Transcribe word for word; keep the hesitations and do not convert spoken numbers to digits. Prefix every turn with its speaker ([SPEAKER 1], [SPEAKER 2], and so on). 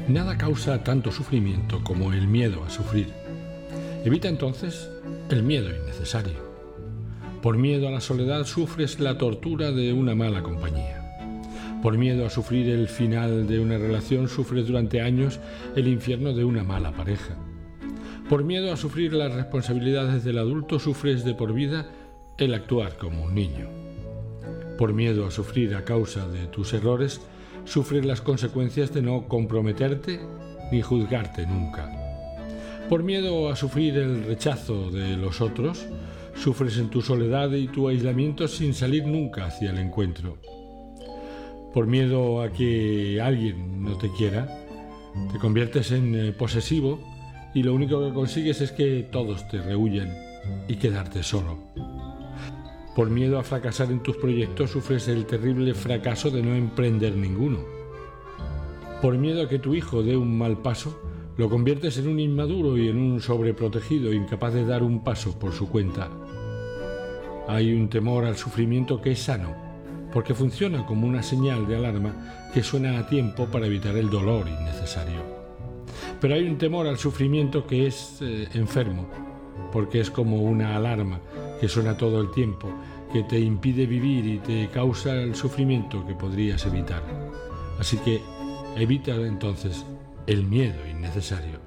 [SPEAKER 1] Nada causa tanto sufrimiento como el miedo a sufrir. Evita entonces el miedo innecesario. Por miedo a la soledad sufres la tortura de una mala compañía. Por miedo a sufrir el final de una relación sufres durante años el infierno de una mala pareja. Por miedo a sufrir las responsabilidades del adulto sufres de por vida el actuar como un niño. Por miedo a sufrir a causa de tus errores sufres las consecuencias de no comprometerte ni juzgarte nunca. Por miedo a sufrir el rechazo de los otros, sufres en tu soledad y tu aislamiento sin salir nunca hacia el encuentro. Por miedo a que alguien no te quiera, te conviertes en posesivo y lo único que consigues es que todos te rehuyan y quedarte solo. Por miedo a fracasar en tus proyectos sufres el terrible fracaso de no emprender ninguno. Por miedo a que tu hijo dé un mal paso, lo conviertes en un inmaduro y en un sobreprotegido, incapaz de dar un paso por su cuenta. Hay un temor al sufrimiento que es sano, porque funciona como una señal de alarma que suena a tiempo para evitar el dolor innecesario. Pero hay un temor al sufrimiento que es eh, enfermo, porque es como una alarma que suena todo el tiempo, que te impide vivir y te causa el sufrimiento que podrías evitar. Así que evita entonces el miedo innecesario.